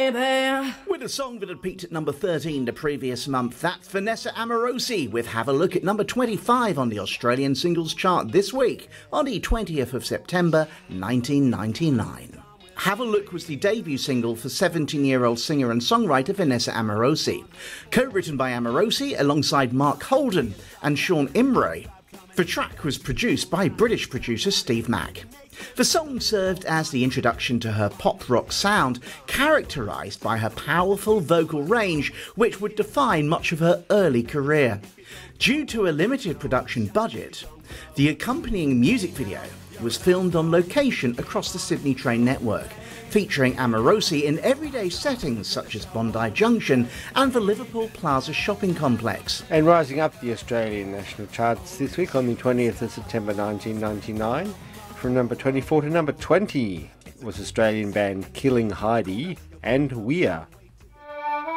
baby. With a song that had peaked at number 13 the previous month, that's Vanessa Amorosi with Have a Look at number 25 on the Australian singles chart this week, on the 20th of September 1999. Have a Look was the debut single for 17-year-old singer and songwriter Vanessa Amorosi, co-written by Amorosi alongside Mark Holden and Sean Imre. The track was produced by British producer Steve Mack. The song served as the introduction to her pop-rock sound, characterised by her powerful vocal range, which would define much of her early career. Due to a limited production budget, the accompanying music video was filmed on location across the Sydney train network, featuring Amorosi in everyday settings such as Bondi Junction and the Liverpool Plaza shopping complex. And rising up the Australian national charts this week on the 20th of September 1999, from number 24 to number 20 was Australian band Killing Heidi and We're.